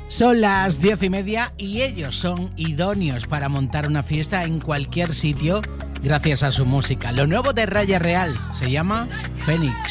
Son las 10:30 y ellos son idóneos para montar una fiesta en cualquier sitio gracias a su música. Lo nuevo de Raya Real se llama Fénix.